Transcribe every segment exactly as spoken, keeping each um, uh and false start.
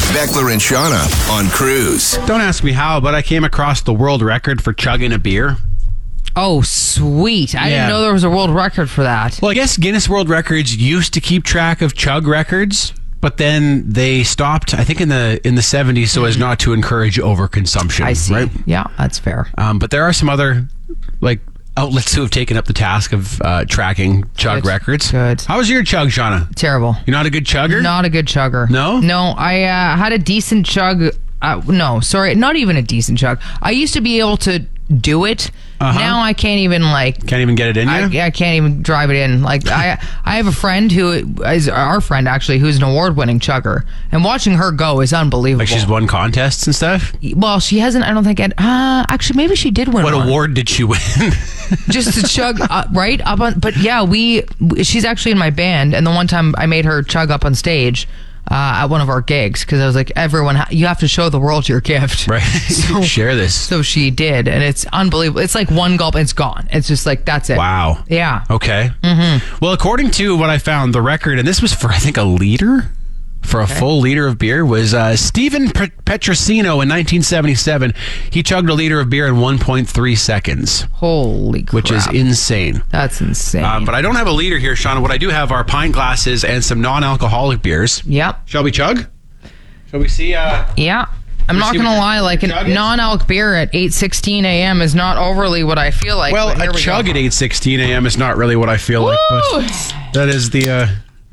Beckler and Shauna on Cruise. Don't ask me how, but I came across the world record for chugging a beer. Oh, sweet. I Yeah. didn't know there was a world record for that. Well, I guess Guinness World Records used to keep track of chug records, but then they stopped, I think, in the in the seventies so as not to encourage overconsumption. I see. Right? Yeah, that's fair. Um, but there are some other like outlets who have taken up the task of uh, tracking chug Good. records. Good. How was your chug, Shauna? Terrible. You're not a good chugger? Not a good chugger. No? No, I uh, had a decent chug. Uh, no, sorry, not even a decent chug. I used to be able to do it. Uh-huh. Now I can't even, like... Can't even get it in you? I, I can't even drive it in. Like I, I have a friend who is our friend actually, who's an award-winning chugger, and watching her go is unbelievable. Like she's won contests and stuff? Well, she hasn't. I don't think. It, uh, actually, maybe she did win. What one. award did she win? Just to chug uh, right up on. But yeah, we. She's actually in my band, and the one time I made her chug up on stage. Uh, at one of our gigs, because I was like, everyone, ha- you have to show the world your gift. Right. So, Share this. So she did, and it's unbelievable. It's like one gulp, and it's gone. It's just like, that's it. Wow. Yeah. Okay. Mm-hmm. Well, according to what I found, the record, and this was for, I think, a liter? For a Okay. full liter of beer was uh, Stephen Pe- Petrosino in nineteen seventy-seven. He chugged a liter of beer in one point three seconds, Holy crap. which is insane. That's insane. Um, but I don't have a liter here, Shauna. What I do have are pint glasses and some non-alcoholic beers. Yep. Shall we chug? Shall we see? Uh, Yeah. I'm We not see going to what lie, like a chug is? non-alc beer at eight sixteen a.m. is not overly what I feel like. well, but here a we chug go. at eight sixteen a.m. is not really what I feel like, Woo! but that is the... Uh,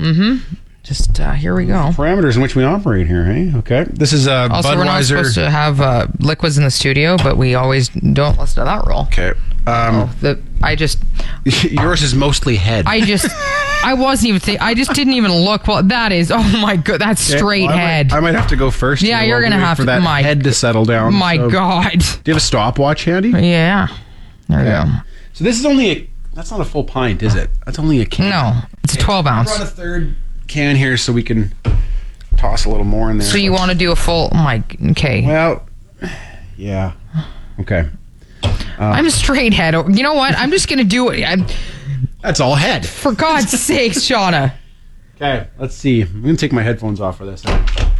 Just, uh, here we go. parameters in which we operate here, hey? Okay. This is uh, Also, we're not Budweiser. supposed to have uh, liquids in the studio, but we always don't listen to that rule. Okay. Um, Oh, the, I just, yours is mostly head. I just, I wasn't even think. I just didn't even look. Well, that is. Oh my god, that's Okay, straight well, I might- head. I might have to go first. Yeah, here you're while we gonna wait have for to- that my- head to settle down. my So- god. Do you have a stopwatch handy? Yeah. There we Yeah. go. So this is only a. That's not a full pint, is it? That's only a can. No, it's a twelve I ounce. brought a third can here so we can toss a little more in there. So you want to do a full? Oh my. Okay. Well, yeah. Okay. I'm straight head. You know what? I'm just gonna do it. I'm, That's all head. for God's sakes, Shauna. Okay. Let's see. I'm gonna take my headphones off for this. All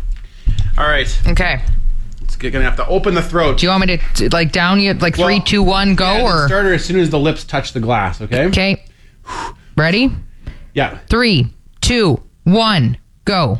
right. Okay. It's gonna have to open the throat. Do you want me to t- like down you like three, Well, two, one, go Yeah, or? start her as soon as the lips touch the glass. Okay. Okay. Ready? Yeah. Three, two, one, go.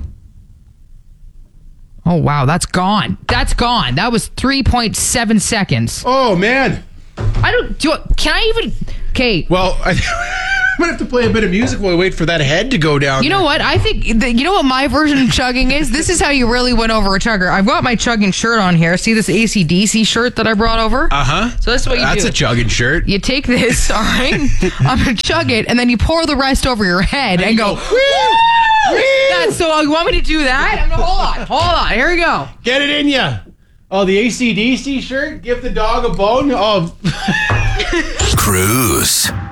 Oh wow, that's gone. That's gone. That was three point seven seconds. Oh man. I don't do. Can I even? Okay. Well, I, I'm gonna have to play a bit of music while we wait for that head to go down. You know what? I think the, you know what my version of chugging is. This is how you really win over a chugger. I've got my chugging shirt on here. See this A C D C shirt that I brought over? Uh huh. So this is what you That's do. a chugging shirt. You take this, all right? I'm gonna chug it, and then you pour the rest over your head and, go. Woo! That's so. You want me to do that? I'm gonna hold on. Hold on. Here we go. Get it in ya. Oh, the A C D C shirt. Give the dog a bone. Oh. Cruise.